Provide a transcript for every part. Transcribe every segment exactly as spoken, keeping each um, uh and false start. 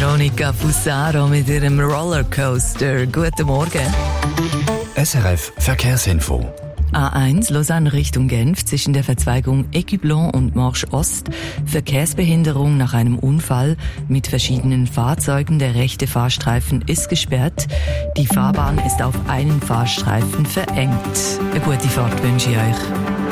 Veronica Fusaro mit ihrem Rollercoaster. Guten Morgen. S R F Verkehrsinfo. A eins Lausanne Richtung Genf zwischen der Verzweigung Ecublon und Marche Ost. Verkehrsbehinderung nach einem Unfall mit verschiedenen Fahrzeugen. Der rechte Fahrstreifen ist gesperrt. Die Fahrbahn ist auf einen Fahrstreifen verengt. Eine gute Fahrt wünsche ich euch.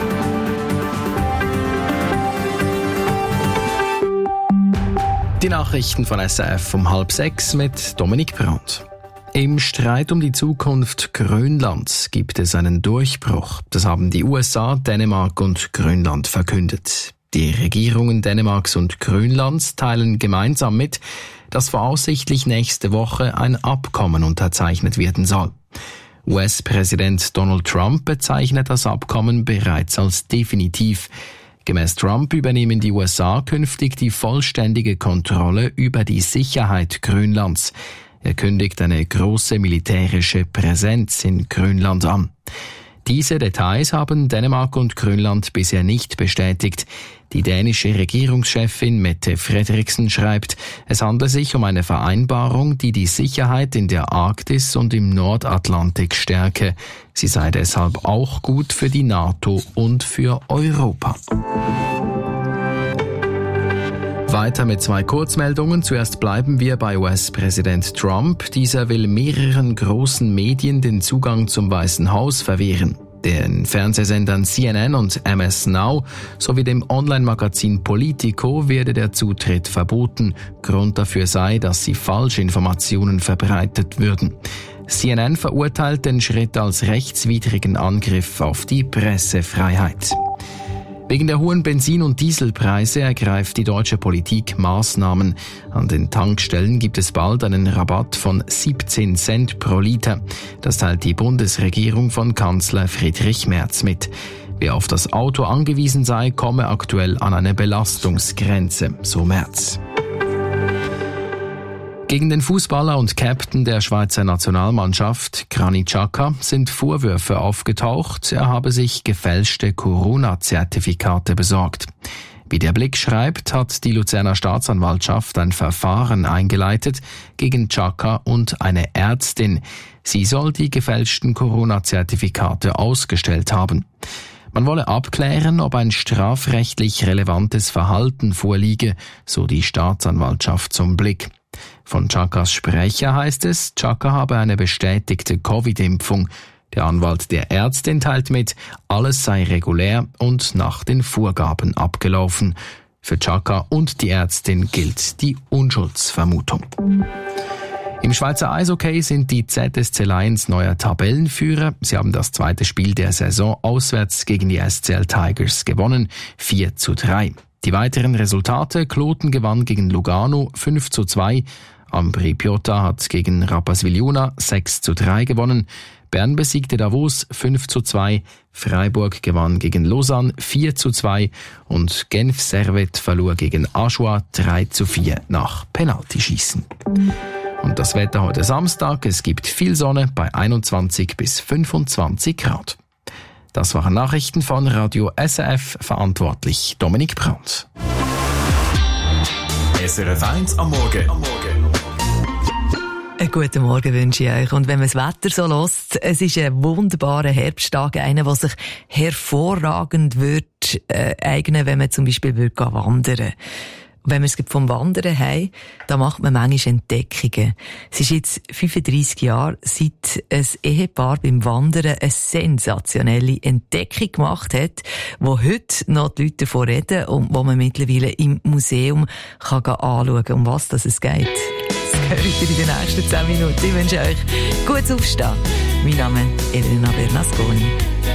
Die Nachrichten von S R F um halb sechs mit Dominik Brandt. Im Streit um die Zukunft Grönlands gibt es einen Durchbruch. Das haben die U S A, Dänemark und Grönland verkündet. Die Regierungen Dänemarks und Grönlands teilen gemeinsam mit, dass voraussichtlich nächste Woche ein Abkommen unterzeichnet werden soll. U S-Präsident Donald Trump bezeichnet das Abkommen bereits als definitiv. Gemäß Trump übernehmen die U S A künftig die vollständige Kontrolle über die Sicherheit Grönlands. Er kündigt eine große militärische Präsenz in Grönland an. Diese Details haben Dänemark und Grönland bisher nicht bestätigt. Die dänische Regierungschefin Mette Frederiksen schreibt, es handle sich um eine Vereinbarung, die die Sicherheit in der Arktis und im Nordatlantik stärke. Sie sei deshalb auch gut für die NATO und für Europa. Weiter mit zwei Kurzmeldungen. Zuerst bleiben wir bei U S-Präsident Trump. Dieser will mehreren großen Medien den Zugang zum Weißen Haus verwehren. Den Fernsehsendern C N N und M S Now sowie dem Online-Magazin Politico werde der Zutritt verboten. Grund dafür sei, dass sie Falschinformationen verbreitet würden. C N N verurteilt den Schritt als rechtswidrigen Angriff auf die Pressefreiheit. Wegen der hohen Benzin- und Dieselpreise ergreift die deutsche Politik Maßnahmen. An den Tankstellen gibt es bald einen Rabatt von siebzehn Cent pro Liter. Das teilt die Bundesregierung von Kanzler Friedrich Merz mit. Wer auf das Auto angewiesen sei, komme aktuell an eine Belastungsgrenze, so Merz. Gegen den Fußballer und Captain der Schweizer Nationalmannschaft, Granit Xhaka, sind Vorwürfe aufgetaucht, er habe sich gefälschte Corona-Zertifikate besorgt. Wie der Blick schreibt, hat die Luzerner Staatsanwaltschaft ein Verfahren eingeleitet gegen Xhaka und eine Ärztin. Sie soll die gefälschten Corona-Zertifikate ausgestellt haben. Man wolle abklären, ob ein strafrechtlich relevantes Verhalten vorliege, so die Staatsanwaltschaft zum Blick. Von Xhakas Sprecher heißt es, Xhaka habe eine bestätigte Covid-Impfung. Der Anwalt der Ärztin teilt mit, alles sei regulär und nach den Vorgaben abgelaufen. Für Xhaka und die Ärztin gilt die Unschuldsvermutung. Im Schweizer Eishockey sind die Z S C Lions neuer Tabellenführer. Sie haben das zweite Spiel der Saison auswärts gegen die S C L Tigers gewonnen, vier zu drei. Die weiteren Resultate: Kloten gewann gegen Lugano fünf zu zwei, Ambri Piotta hat gegen Rapperswil-Juna sechs zu drei gewonnen, Bern besiegte Davos fünf zu zwei, Freiburg gewann gegen Lausanne vier zu zwei und Genf Servette verlor gegen Aschua drei zu vier nach Penaltyschießen. Und das Wetter heute Samstag, es gibt viel Sonne bei einundzwanzig bis fünfundzwanzig Grad. Das waren Nachrichten von Radio S R F, verantwortlich Dominik Brandt. S R F eins am Morgen. Am Morgen. Einen guten Morgen wünsche ich euch. Und wenn man das Wetter so hört, es ist ein wunderbarer Herbsttag, einer, der sich hervorragend wird, äh, eignen, wenn man zum Beispiel würde gehen wandern. Wenn man es vom Wandern heim, da macht man manchmal Entdeckungen. Es ist jetzt fünfunddreissig Jahre, seit ein Ehepaar beim Wandern eine sensationelle Entdeckung gemacht hat, wo heute noch die Leute davon reden und wo man mittlerweile im Museum kann anschauen kann, um was das es geht. Das höre ich in den nächsten zehn Minuten. Ich wünsche euch gutes Aufstehen. Mein Name ist Elena Bernasconi.